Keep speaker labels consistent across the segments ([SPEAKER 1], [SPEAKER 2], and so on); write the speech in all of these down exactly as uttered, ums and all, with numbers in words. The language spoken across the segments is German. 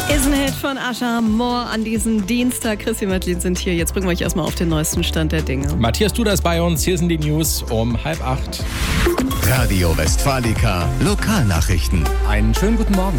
[SPEAKER 1] Ist ein Hit von Asha Moore an diesem Dienstag. Chrissy und Madeline sind hier. Jetzt bringen wir euch erstmal auf den neuesten Stand der Dinge.
[SPEAKER 2] Matthias Duda ist bei uns. Hier sind die News um halb acht.
[SPEAKER 3] Radio Westfalica Lokalnachrichten.
[SPEAKER 4] Einen schönen guten Morgen.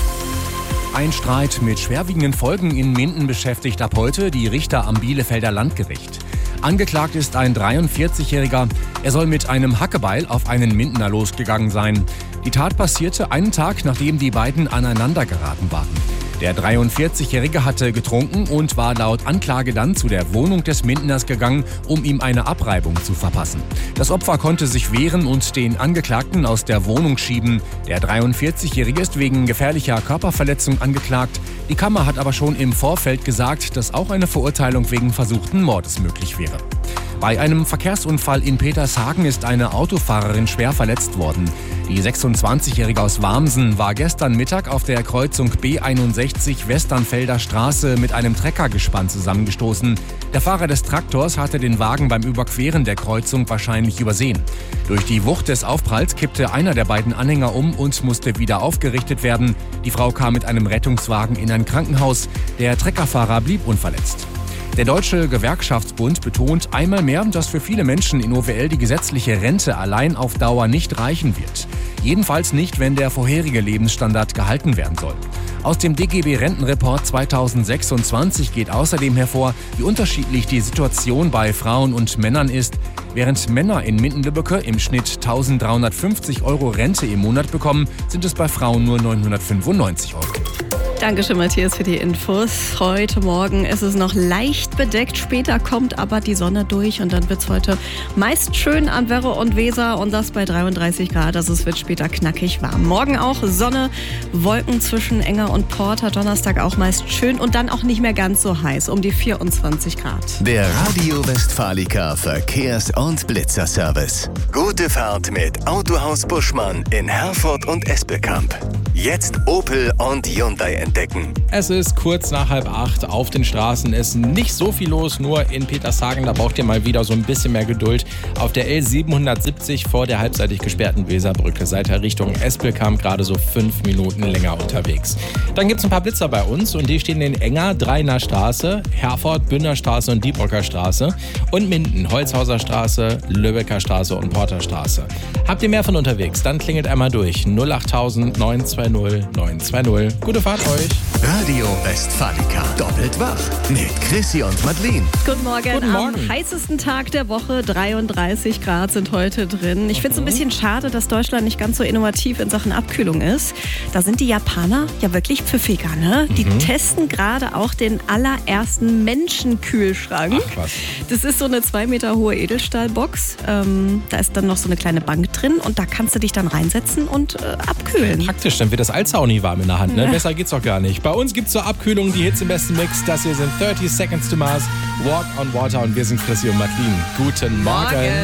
[SPEAKER 4] Ein Streit mit schwerwiegenden Folgen in Minden beschäftigt ab heute die Richter am Bielefelder Landgericht. Angeklagt ist ein dreiundvierzigjähriger. Er soll mit einem Hackebeil auf einen Mindener losgegangen sein. Die Tat passierte einen Tag, nachdem die beiden aneinander geraten waren. Der dreiundvierzigjährige hatte getrunken und war laut Anklage dann zu der Wohnung des Mindeners gegangen, um ihm eine Abreibung zu verpassen. Das Opfer konnte sich wehren und den Angeklagten aus der Wohnung schieben. Der dreiundvierzigjährige ist wegen gefährlicher Körperverletzung angeklagt. Die Kammer hat aber schon im Vorfeld gesagt, dass auch eine Verurteilung wegen versuchten Mordes möglich wäre. Bei einem Verkehrsunfall in Petershagen ist eine Autofahrerin schwer verletzt worden. Die sechsundzwanzigjährige aus Warmsen war gestern Mittag auf der Kreuzung B einundsechzig Westernfelder Straße mit einem Treckergespann zusammengestoßen. Der Fahrer des Traktors hatte den Wagen beim Überqueren der Kreuzung wahrscheinlich übersehen. Durch die Wucht des Aufpralls kippte einer der beiden Anhänger um und musste wieder aufgerichtet werden. Die Frau kam mit einem Rettungswagen in ein Krankenhaus. Der Treckerfahrer blieb unverletzt. Der Deutsche Gewerkschaftsbund betont einmal mehr, dass für viele Menschen in O W L die gesetzliche Rente allein auf Dauer nicht reichen wird. Jedenfalls nicht, wenn der vorherige Lebensstandard gehalten werden soll. Aus dem D G B-Rentenreport zweitausendsechsundzwanzig geht außerdem hervor, wie unterschiedlich die Situation bei Frauen und Männern ist. Während Männer in Minden-Lübbecke im Schnitt eintausenddreihundertfünfzig Euro Rente im Monat bekommen, sind es bei Frauen nur neunhundertfünfundneunzig Euro.
[SPEAKER 1] Dankeschön, Matthias, für die Infos. Heute Morgen ist es noch leicht bedeckt. Später kommt aber die Sonne durch und dann wird es heute meist schön an Werre und Weser und das bei dreiunddreißig Grad. Also es wird später knackig warm. Morgen auch Sonne, Wolken zwischen Enger und Porter. Donnerstag auch meist schön und dann auch nicht mehr ganz so heiß, um die vierundzwanzig Grad.
[SPEAKER 3] Der Radio Westfalica Verkehrs- und Blitzerservice. Gute Fahrt mit Autohaus Buschmann in Herford und Espelkamp. Jetzt Opel und Hyundai entdecken.
[SPEAKER 2] Es ist kurz nach halb acht. Auf den Straßen ist nicht so viel los, nur in Petershagen. Da braucht ihr mal wieder so ein bisschen mehr Geduld. Auf der L siebenhundertsiebzig vor der halbseitig gesperrten Weserbrücke seid ihr Richtung Espelkamp gerade so fünf Minuten länger unterwegs. Dann gibt es ein paar Blitzer bei uns und die stehen in Enger, Dreiner Straße, Herford, Bündner Straße und Diebrocker Straße und Minden, Holzhauser Straße, Lübecker Straße und Porter Straße. Habt ihr mehr von unterwegs? Dann klingelt einmal durch. null achttausend neun zwei null neun zwei null. Gute Fahrt euch.
[SPEAKER 3] Radio Westfalica. Doppelt wach mit Chrissy und Madeline.
[SPEAKER 1] Guten Morgen.
[SPEAKER 2] Guten Morgen.
[SPEAKER 1] Am heißesten Tag der Woche, dreiunddreißig Grad sind heute drin. Ich finde es ein bisschen schade, dass Deutschland nicht ganz so innovativ in Sachen Abkühlung ist. Da sind die Japaner ja wirklich pfiffiger, ne? Die
[SPEAKER 2] Mhm.
[SPEAKER 1] testen gerade auch den allerersten Menschenkühlschrank.
[SPEAKER 2] Ach, was.
[SPEAKER 1] Das ist so eine zwei Meter hohe Edelstahlbox. Ähm, da ist dann noch so eine kleine Bank drin und da kannst du dich dann reinsetzen und äh, abkühlen.
[SPEAKER 2] Praktisch, dann wird das Alster auch nie warm in der Hand. Ne? Besser geht's doch gar nicht. Bei uns gibt's zur Abkühlung die Hits im besten Mix. Das hier sind thirty Seconds to Mars, Walk on Water und wir sind Chrissy und Madeline. Guten Morgen.
[SPEAKER 1] Morgen.